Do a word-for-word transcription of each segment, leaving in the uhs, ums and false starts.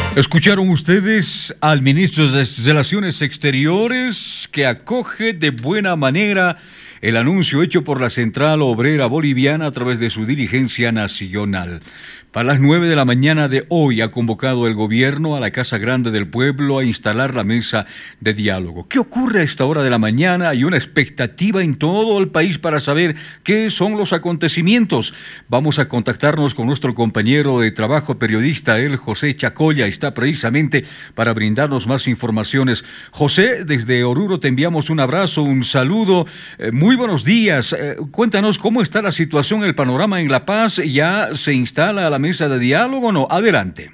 Escucharon ustedes al ministro de Relaciones Exteriores que acoge de buena manera el anuncio hecho por la Central Obrera Boliviana a través de su dirigencia nacional. Para las nueve de la mañana de hoy ha convocado el gobierno a la Casa Grande del Pueblo a instalar la mesa de diálogo. ¿Qué ocurre a esta hora de la mañana? Hay una expectativa en todo el país para saber qué son los acontecimientos. Vamos a contactarnos con nuestro compañero de trabajo, periodista, él, José Chacoya, está precisamente para brindarnos más informaciones. José, desde Oruro te enviamos un abrazo, un saludo. Eh, muy buenos días. Eh, cuéntanos cómo está la situación, el panorama en La Paz. ¿Ya se instala la mesa de diálogo o no? Adelante.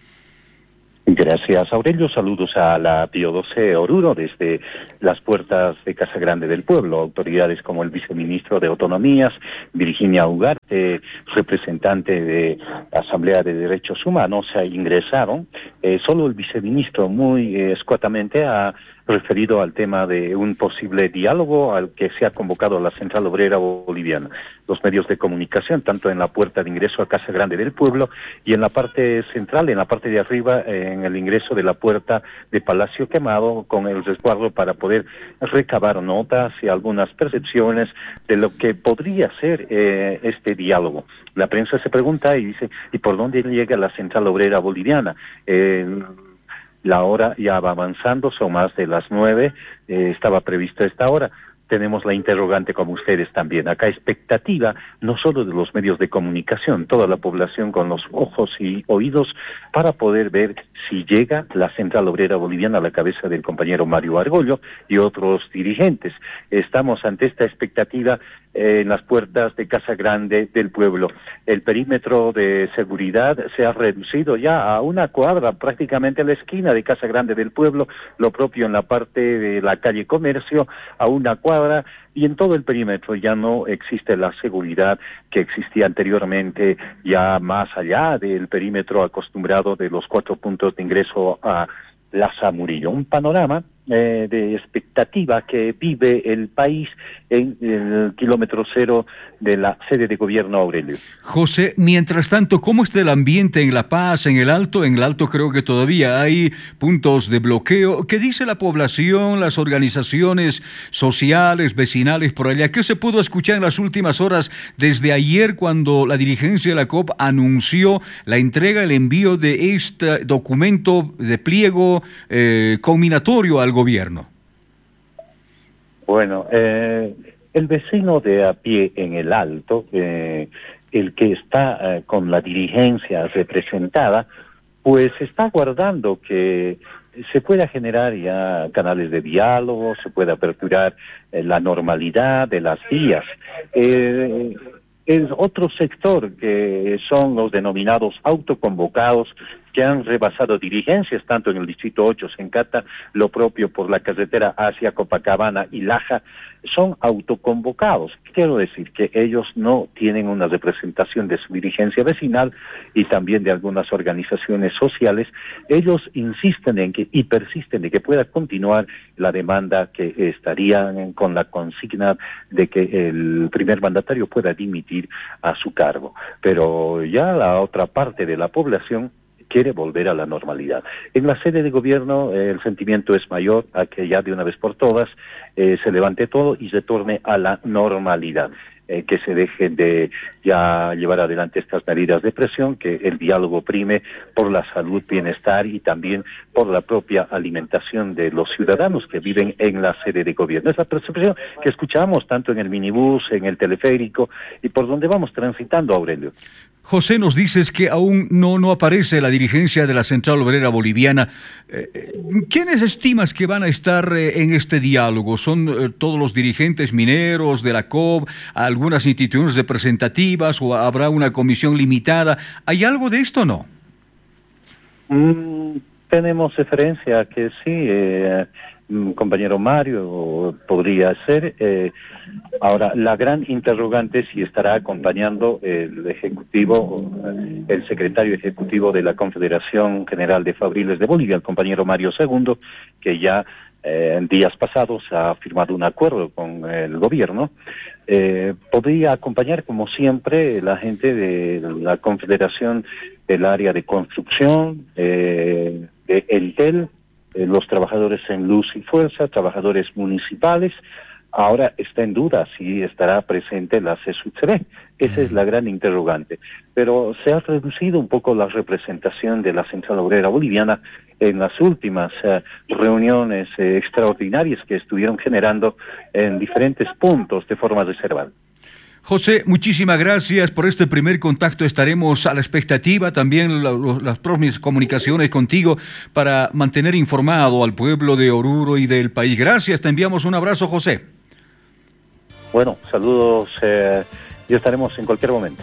Gracias, Aurelio. Saludos a la Pío doce Oruro desde las puertas de Casa Grande del Pueblo. Autoridades como el viceministro de Autonomías, Virginia Ugarte, representante de la Asamblea de Derechos Humanos, se ingresaron. Eh, solo el viceministro muy eh, escuetamente ha referido al tema de un posible diálogo al que se ha convocado a la Central Obrera Boliviana. Los medios de comunicación, tanto en la puerta de ingreso a Casa Grande del Pueblo y en la parte central, en la parte de arriba, en el ingreso de la puerta de Palacio Quemado, con el resguardo para poder recabar notas y algunas percepciones de lo que podría ser eh, este diálogo. La prensa se pregunta y dice, ¿y por dónde llega la Central Obrera Boliviana? Eh, La hora ya va avanzando, son más de las nueve, eh, estaba prevista esta hora. Tenemos la interrogante como ustedes también. Acá expectativa no solo de los medios de comunicación, toda la población con los ojos y oídos para poder ver si llega la Central Obrera Boliviana a la cabeza del compañero Mario Argollo y otros dirigentes. Estamos ante esta expectativa eh, en las puertas de Casa Grande del Pueblo. El perímetro de seguridad se ha reducido ya a una cuadra, prácticamente a la esquina de Casa Grande del Pueblo, lo propio en la parte de la calle Comercio, a una cuadra, y en todo el perímetro ya no existe la seguridad que existía anteriormente, ya más allá del perímetro acostumbrado de los cuatro puntos de ingreso a Plaza Murillo. Un panorama eh, de expectativa que vive el país en el kilómetro cero de la sede de gobierno, Aurelio. José, mientras tanto, ¿cómo está el ambiente en La Paz, en el Alto? En el Alto creo que todavía hay puntos de bloqueo. ¿Qué dice la población, las organizaciones sociales, vecinales por allá? ¿Qué se pudo escuchar en las últimas horas desde ayer cuando la dirigencia de la C O P anunció la entrega, el envío de este documento de pliego eh, combinatorio al gobierno? Bueno, eh, el vecino de a pie en el Alto, eh, el que está eh, con la dirigencia representada, pues está aguardando que se pueda generar ya canales de diálogo, se pueda aperturar eh, la normalidad de las vías. Eh, el otro sector que son los denominados autoconvocados, que han rebasado dirigencias, tanto en el Distrito ocho, Sencata, lo propio por la carretera hacia Copacabana y Laja, son autoconvocados. Quiero decir que ellos no tienen una representación de su dirigencia vecinal y también de algunas organizaciones sociales. Ellos insisten en que y persisten en que pueda continuar la demanda, que estarían con la consigna de que el primer mandatario pueda dimitir a su cargo. Pero ya la otra parte de la población quiere volver a la normalidad. En la sede de gobierno eh, el sentimiento es mayor a que ya de una vez por todas eh, se levante todo y retorne a la normalidad. Eh, que se dejen de ya llevar adelante estas medidas de presión, que el diálogo prime por la salud, bienestar y también por la propia alimentación de los ciudadanos que viven en la sede de gobierno. Es la percepción que escuchamos tanto en el minibús, en el teleférico y por donde vamos transitando, Aurelio. José, nos dices que aún no, no aparece la dirigencia de la Central Obrera Boliviana. Eh, ¿Quiénes estimas que van a estar eh, en este diálogo? ¿Son eh, todos los dirigentes mineros de la C O B, algunas instituciones representativas o habrá una comisión limitada? ¿Hay algo de esto o no? Mm, tenemos referencia que sí, eh, compañero Mario, podría ser. Eh, ahora, la gran interrogante es si estará acompañando el ejecutivo, el secretario ejecutivo de la Confederación General de Fabriles de Bolivia, el compañero Mario Segundo, que ya eh, en días pasados ha firmado un acuerdo con el gobierno. Eh, podría acompañar, como siempre, la gente de la Confederación del área de construcción, eh, de Entel, eh, los trabajadores en Luz y Fuerza, trabajadores municipales. Ahora está en duda si estará presente la C E S U C B. Esa es la gran interrogante. Pero se ha reducido un poco la representación de la Central Obrera Boliviana en las últimas eh, reuniones eh, extraordinarias que estuvieron generando en diferentes puntos de forma reservada. José, muchísimas gracias por este primer contacto. Estaremos a la expectativa también la, las próximas comunicaciones contigo para mantener informado al pueblo de Oruro y del país. Gracias, te enviamos un abrazo, José. Bueno, saludos eh, y estaremos en cualquier momento.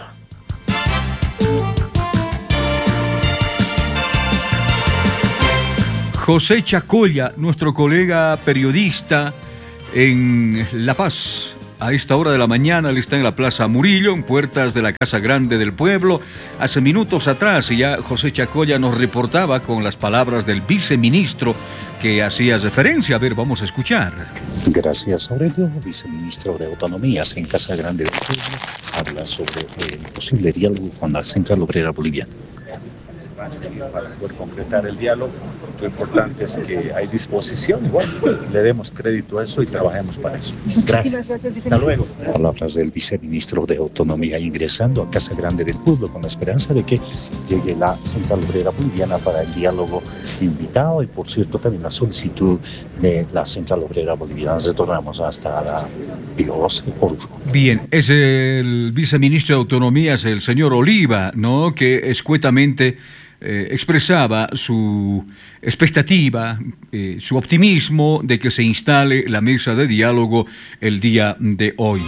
José Chacolla, nuestro colega periodista en La Paz. A esta hora de la mañana él está en la Plaza Murillo, en puertas de la Casa Grande del Pueblo. Hace minutos atrás ya José Chacolla nos reportaba con las palabras del viceministro que hacía referencia. A ver, vamos a escuchar. Gracias, Aurelio. Viceministro de Autonomías en Casa Grande del Pueblo habla sobre el posible diálogo con la Central Obrera Boliviana. Se va a seguir para poder concretar el diálogo. Lo importante es que hay disposición y bueno, le demos crédito a eso y trabajemos para eso. Gracias. Hasta luego. Palabras del viceministro de Autonomía ingresando a Casa Grande del Pueblo con la esperanza de que llegue la Central Obrera Boliviana para el diálogo invitado y por cierto también la solicitud de la Central Obrera Boliviana. Retornamos hasta la Pío doce. Bien, es el viceministro de Autonomía, es el señor Oliva, ¿no? Que escuetamente Eh, expresaba su expectativa, eh, su optimismo de que se instale la mesa de diálogo el día de hoy.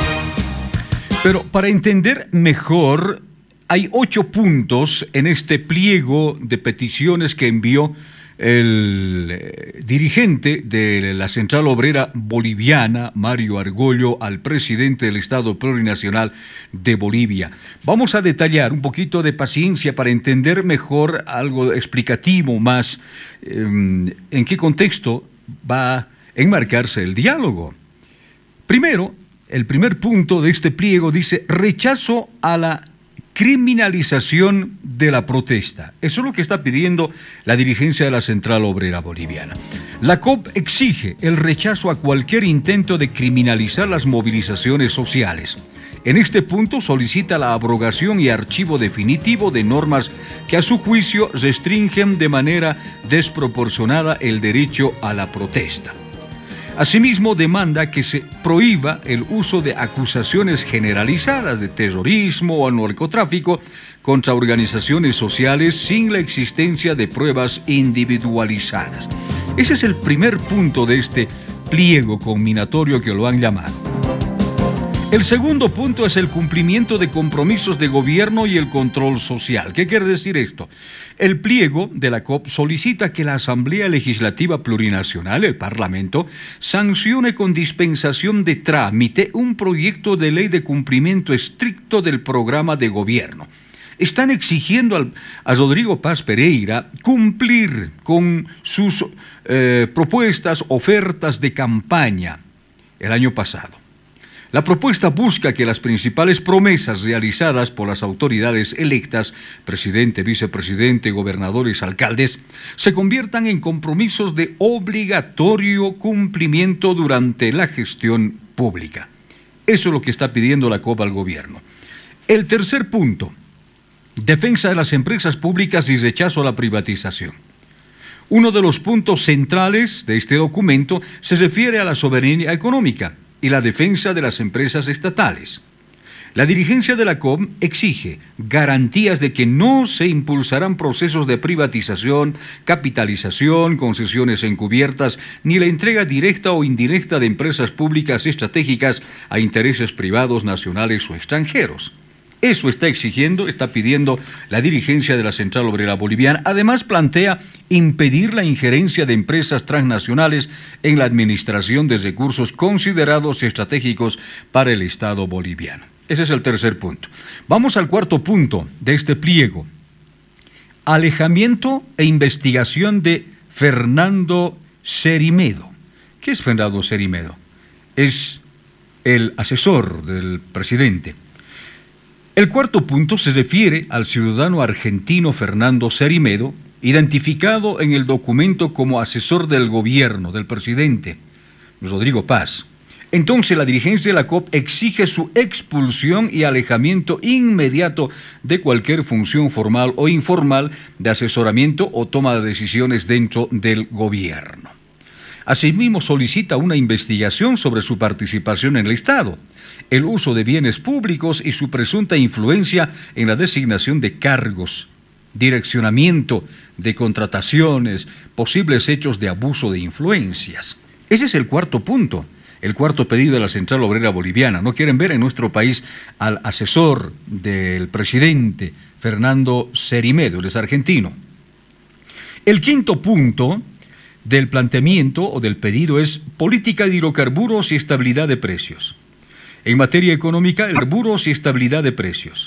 Pero para entender mejor, hay ocho puntos en este pliego de peticiones que envió el eh, dirigente de la Central Obrera Boliviana, Mario Argollo, al presidente del Estado Plurinacional de Bolivia. Vamos a detallar un poquito de paciencia para entender mejor algo explicativo más eh, en qué contexto va a enmarcarse el diálogo. Primero, el primer punto de este pliego dice rechazo a la criminalización de la protesta. Eso es lo que está pidiendo la dirigencia de la Central Obrera Boliviana. La C O B exige el rechazo a cualquier intento de criminalizar las movilizaciones sociales. En este punto solicita la abrogación y archivo definitivo de normas que a su juicio restringen de manera desproporcionada el derecho a la protesta. Asimismo, demanda que se prohíba el uso de acusaciones generalizadas de terrorismo o narcotráfico contra organizaciones sociales sin la existencia de pruebas individualizadas. Ese es el primer punto de este pliego conminatorio que lo han llamado. El segundo punto es el cumplimiento de compromisos de gobierno y el control social. ¿Qué quiere decir esto? El pliego de la C O B solicita que la Asamblea Legislativa Plurinacional, el Parlamento, sancione con dispensación de trámite un proyecto de ley de cumplimiento estricto del programa de gobierno. Están exigiendo al, a Rodrigo Paz Pereira cumplir con sus eh, propuestas, ofertas de campaña el año pasado. La propuesta busca que las principales promesas realizadas por las autoridades electas, presidente, vicepresidente, gobernadores, alcaldes, se conviertan en compromisos de obligatorio cumplimiento durante la gestión pública. Eso es lo que está pidiendo la C O B al gobierno. El tercer punto, defensa de las empresas públicas y rechazo a la privatización. Uno de los puntos centrales de este documento se refiere a la soberanía económica y la defensa de las empresas estatales. La dirigencia de la C O B exige garantías de que no se impulsarán procesos de privatización, capitalización, concesiones encubiertas, ni la entrega directa o indirecta de empresas públicas estratégicas a intereses privados nacionales o extranjeros. Eso está exigiendo, está pidiendo la dirigencia de la Central Obrera Boliviana. Además, plantea impedir la injerencia de empresas transnacionales en la administración de recursos considerados estratégicos para el Estado boliviano. Ese es el tercer punto. Vamos al cuarto punto de este pliego. Alejamiento e investigación de Fernando Cerimedo. ¿Qué es Fernando Cerimedo? Es el asesor del presidente. El cuarto punto se refiere al ciudadano argentino Fernando Cerimedo, identificado en el documento como asesor del gobierno del presidente Rodrigo Paz. Entonces la dirigencia de la C O P exige su expulsión y alejamiento inmediato de cualquier función formal o informal de asesoramiento o toma de decisiones dentro del gobierno. Asimismo solicita una investigación sobre su participación en el Estado, el uso de bienes públicos y su presunta influencia en la designación de cargos, direccionamiento de contrataciones, posibles hechos de abuso de influencias. Ese es el cuarto punto. El cuarto pedido de la Central Obrera Boliviana. No quieren ver en nuestro país al asesor del presidente, Fernando Cerimedo, él es argentino. El quinto punto del planteamiento o del pedido es política de hidrocarburos y estabilidad de precios. En materia económica, hidrocarburos y estabilidad de precios.